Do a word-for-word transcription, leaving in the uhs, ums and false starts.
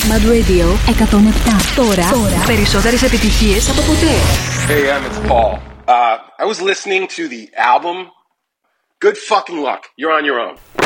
Mad Radio εκατόν επτά. Τώρα, Τώρα. περισσότερες επιτυχίες από ποτέ. Hey, um, it's Paul. Uh, I was listening to the album. Good fucking luck. You're on your own.